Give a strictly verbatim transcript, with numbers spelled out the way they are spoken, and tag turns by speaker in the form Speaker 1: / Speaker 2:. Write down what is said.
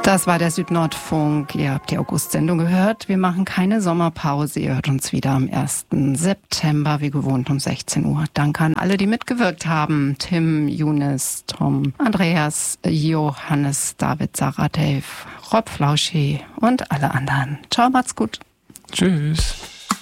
Speaker 1: Das war der Südnordfunk. Ihr habt die August-Sendung gehört. Wir machen keine Sommerpause. Ihr hört uns wieder am ersten September, wie gewohnt um sechzehn Uhr. Danke an alle, die mitgewirkt haben. Tim, Younes, Tom, Andreas, Johannes, David, Sarah, Dave, Rob Flauschi und alle anderen. Ciao, macht's gut.
Speaker 2: Tschüss.